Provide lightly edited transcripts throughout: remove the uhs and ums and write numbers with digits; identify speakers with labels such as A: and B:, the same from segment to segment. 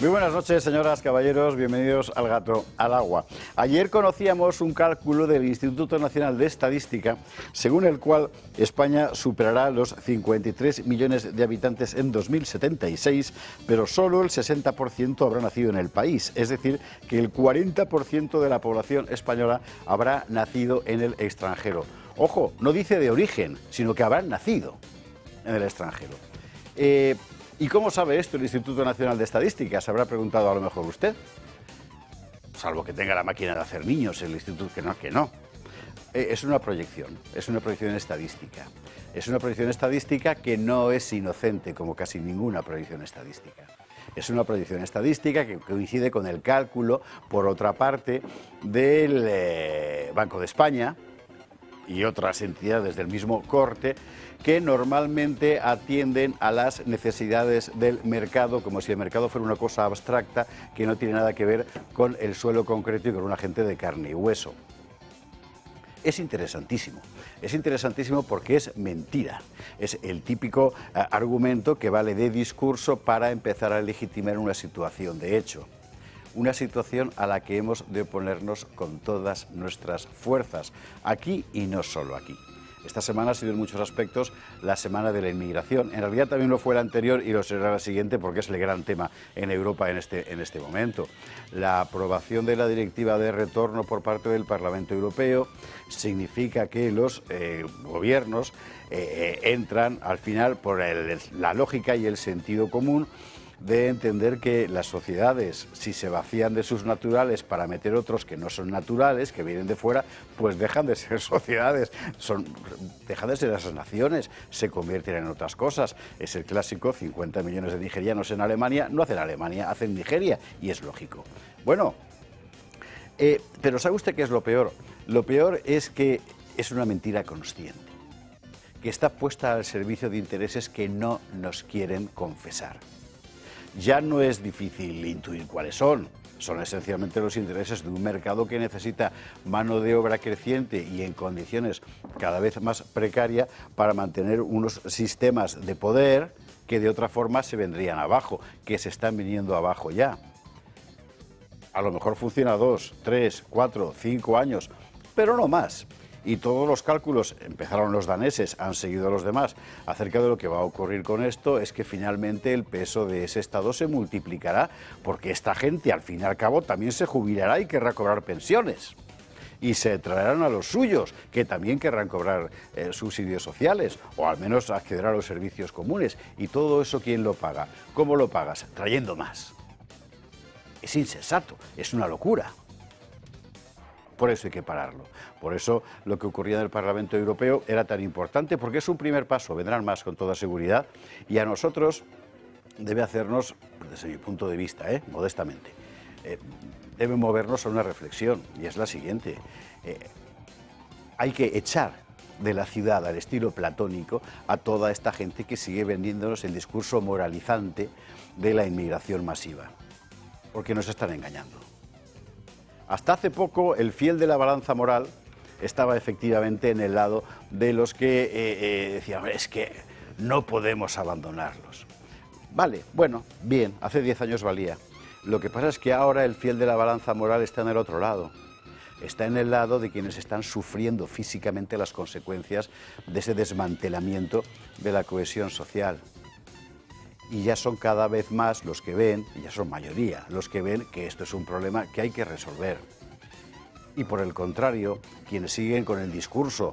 A: Muy buenas noches, señoras, caballeros, bienvenidos al Gato al Agua. Ayer conocíamos un cálculo del Instituto Nacional de Estadística, según el cual España superará los 53 millones de habitantes en 2076, pero solo el 60% habrá nacido en el país, es decir, que el 40% de la población española habrá nacido en el extranjero. Ojo, no dice de origen, sino que habrán nacido en el extranjero. ¿Y cómo sabe esto el Instituto Nacional de Estadística? Se habrá preguntado a lo mejor usted. Salvo que tenga la máquina de hacer niños el instituto, que no. Es una proyección estadística. Es una proyección estadística que no es inocente, como casi ninguna proyección estadística. Es una proyección estadística que coincide con el cálculo, por otra parte, del Banco de España y otras entidades del mismo corte, que normalmente atienden a las necesidades del mercado, como si el mercado fuera una cosa abstracta que no tiene nada que ver con el suelo concreto y con una gente de carne y hueso. Es interesantísimo porque es mentira. Es el típico argumento que vale de discurso para empezar a legitimar una situación de hecho. Una situación a la que hemos de oponernos con todas nuestras fuerzas, aquí y no solo aquí. Esta semana ha sido en muchos aspectos la semana de la inmigración. En realidad también lo fue la anterior y lo será la siguiente porque es el gran tema en Europa en este momento. La aprobación de la directiva de retorno por parte del Parlamento Europeo significa que los gobiernos entran al final por la lógica y el sentido común de entender que las sociedades, si se vacían de sus naturales para meter otros que no son naturales, que vienen de fuera, pues dejan de ser sociedades, dejan de ser esas naciones, se convierten en otras cosas. Es el clásico, 50 millones de nigerianos en Alemania, no hacen Alemania, hacen Nigeria, y es lógico. Bueno, pero ¿sabe usted qué es lo peor? Lo peor es que es una mentira consciente, que está puesta al servicio de intereses que no nos quieren confesar. Ya no es difícil intuir cuáles son. Son esencialmente los intereses de un mercado que necesita mano de obra creciente y en condiciones cada vez más precarias para mantener unos sistemas de poder que de otra forma se vendrían abajo, que se están viniendo abajo ya. A lo mejor funciona 2, 3, 4, 5 años, pero no más. Y todos los cálculos, empezaron los daneses, han seguido los demás, acerca de lo que va a ocurrir con esto, es que finalmente el peso de ese Estado se multiplicará, porque esta gente al fin y al cabo también se jubilará y querrá cobrar pensiones. Y se traerán a los suyos, que también querrán cobrar subsidios sociales, o al menos acceder a los servicios comunes. Y todo eso, ¿quién lo paga? ¿Cómo lo pagas? Trayendo más. Es insensato, es una locura. Por eso hay que pararlo. Por eso lo que ocurría en el Parlamento Europeo era tan importante, porque es un primer paso, vendrán más con toda seguridad, y a nosotros debe hacernos, desde mi punto de vista, modestamente, debe movernos a una reflexión, y es la siguiente. Hay que echar de la ciudad al estilo platónico a toda esta gente que sigue vendiéndonos el discurso moralizante de la inmigración masiva, porque nos están engañando. Hasta hace poco, el fiel de la balanza moral estaba efectivamente en el lado de los que decían, es que no podemos abandonarlos. Vale, bueno, bien, hace 10 años valía. Lo que pasa es que ahora el fiel de la balanza moral está en el otro lado. Está en el lado de quienes están sufriendo físicamente las consecuencias de ese desmantelamiento de la cohesión social. Y ya son cada vez más los que ven, y ya son mayoría, los que ven que esto es un problema que hay que resolver. Y por el contrario, quienes siguen con el discurso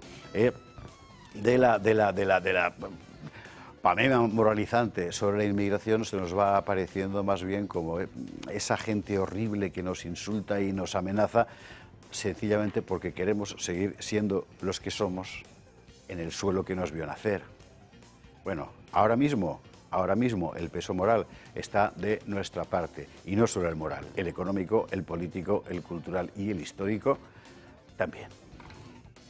A: de la pamela moralizante sobre la inmigración, se nos va apareciendo más bien como esa gente horrible que nos insulta y nos amenaza, sencillamente porque queremos seguir siendo los que somos en el suelo que nos vio nacer. Bueno, ahora mismo el peso moral está de nuestra parte, y no solo el moral, el económico, el político, el cultural y el histórico también.